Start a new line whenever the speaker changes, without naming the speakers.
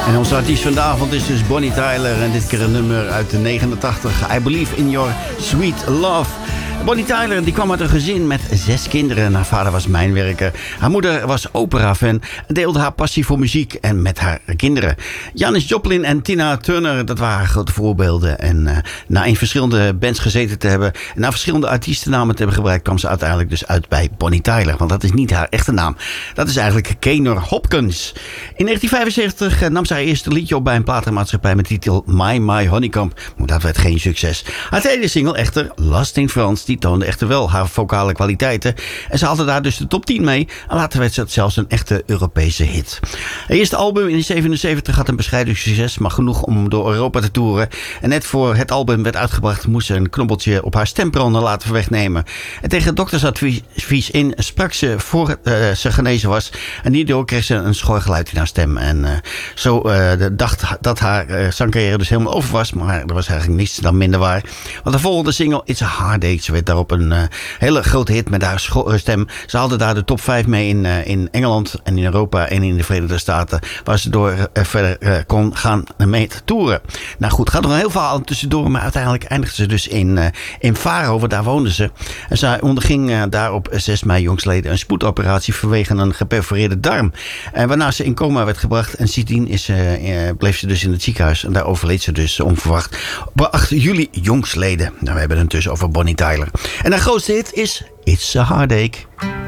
En onze artiest van de avond is dus Bonnie Tyler. En dit keer een nummer uit de 89. I Believe in Your Sweet Love. Bonnie Tyler die kwam uit een gezin met 6 kinderen. Haar vader was mijnwerker. Haar moeder was opera-fan en deelde haar passie voor muziek en met haar kinderen. Janis Joplin en Tina Turner, dat waren haar grote voorbeelden. En na in verschillende bands gezeten te hebben en na verschillende artiestennamen te hebben gebruikt, kwam ze uiteindelijk dus uit bij Bonnie Tyler. Want dat is niet haar echte naam. Dat is eigenlijk Gaynor Hopkins. In 1975 nam ze haar eerste liedje op bij een platenmaatschappij met de titel My Honeycomb. Maar dat werd geen succes. Haar tweede single echter, Lost in France, die toonde echter wel haar vocale kwaliteiten. En ze haalde daar dus de top 10 mee. En later werd ze zelfs een echte Europese hit. Haar eerste album in 1977 had een bescheiden succes, maar genoeg om door Europa te toeren. En net voor het album werd uitgebracht, moest ze een knobbeltje op haar stembranden laten wegnemen. En tegen doktersadvies in sprak ze voor ze genezen was. En hierdoor kreeg ze een schor geluid in haar stem. En zo dacht dat haar zangcarrière dus helemaal over was. Maar er was eigenlijk niets dan minder waar. Want de volgende single, It's a Hard Day, ze werd daarop een hele grote hit met haar stem. Ze haalde daar de top 5 mee in Engeland en in Europa en in de Verenigde Staten. Waar ze door verder kon gaan mee toeren. Nou goed, gaat nog een heel verhaal tussendoor. Maar uiteindelijk eindigde ze dus in Faro, want daar woonde ze. En zij onderging daar op 6 mei jongstleden een spoedoperatie vanwege een geperforeerde darm. En waarna ze in coma werd gebracht. En sindsdien bleef ze dus in het ziekenhuis. En daar overleed ze dus onverwacht op 8 juli jongstleden. Nou, we hebben het dus over Bonnie Tyler. En haar grootste hit is It's a Heartache.